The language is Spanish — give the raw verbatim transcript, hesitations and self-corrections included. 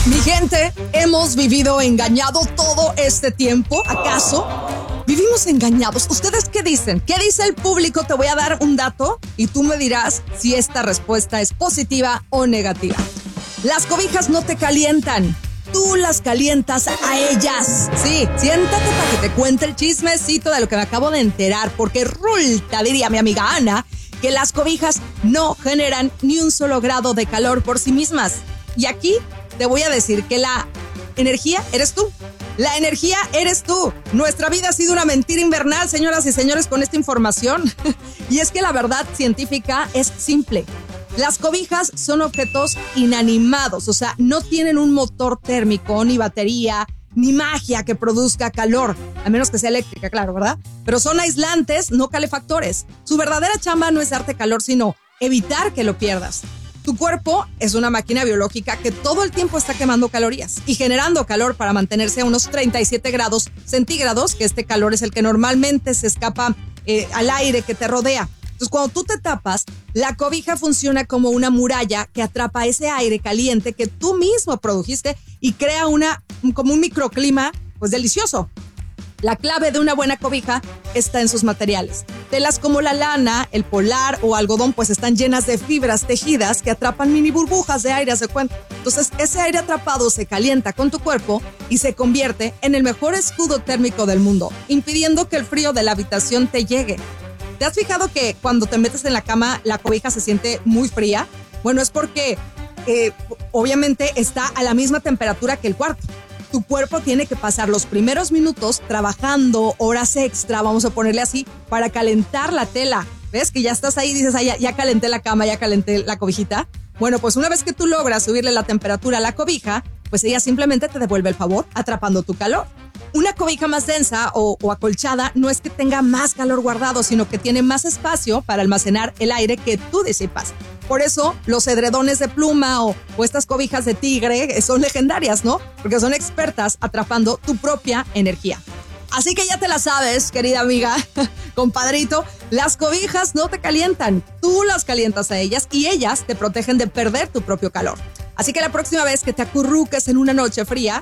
Mi gente, ¿hemos vivido engañado todo este tiempo? ¿Acaso? Vivimos engañados. ¿Ustedes qué dicen? ¿Qué dice el público? Te voy a dar un dato y tú me dirás si esta respuesta es positiva o negativa. Las cobijas no te calientan. Tú las calientas a ellas. Sí, siéntate para que te cuente el chismecito de lo que me acabo de enterar, porque resulta, diría mi amiga Ana, que las cobijas no generan ni un solo grado de calor por sí mismas. Y aquí te voy a decir que la energía eres tú. La energía eres tú. Nuestra vida ha sido una mentira invernal, señoras y señores, con esta información. Y es que la verdad científica es simple. Las cobijas son objetos inanimados, o sea, no tienen un motor térmico, ni batería, ni magia que produzca calor, a menos que sea eléctrica, claro, ¿verdad? Pero son aislantes, no calefactores. Su verdadera chamba no es darte calor, sino evitar que lo pierdas. Tu cuerpo es una máquina biológica que todo el tiempo está quemando calorías y generando calor para mantenerse a unos treinta y siete grados centígrados, que este calor es el que normalmente se escapa eh, al aire que te rodea. Entonces, cuando tú te tapas, la cobija funciona como una muralla que atrapa ese aire caliente que tú mismo produjiste y crea una, como un microclima, pues delicioso. La clave de una buena cobija está en sus materiales. Telas como la lana, el polar o algodón, pues están llenas de fibras tejidas que atrapan mini burbujas de aire, ¿se cuenta? Entonces, ese aire atrapado se calienta con tu cuerpo y se convierte en el mejor escudo térmico del mundo, impidiendo que el frío de la habitación te llegue. ¿Te has fijado que cuando te metes en la cama la cobija se siente muy fría? Bueno, es porque eh, obviamente está a la misma temperatura que el cuarto. Tu cuerpo tiene que pasar los primeros minutos trabajando horas extra, vamos a ponerle así, para calentar la tela. ¿Ves? Que ya estás ahí y dices, ah, ya, ya calenté la cama, ya calenté la cobijita. Bueno, pues una vez que tú logras subirle la temperatura a la cobija, pues ella simplemente te devuelve el favor atrapando tu calor. Una cobija más densa o, o acolchada no es que tenga más calor guardado, sino que tiene más espacio para almacenar el aire que tú disipas. Por eso los edredones de pluma o, o estas cobijas de tigre son legendarias, ¿no? Porque son expertas atrapando tu propia energía. Así que ya te la sabes, querida amiga, compadrito, las cobijas no te calientan, tú las calientas a ellas y ellas te protegen de perder tu propio calor. Así que la próxima vez que te acurruques en una noche fría,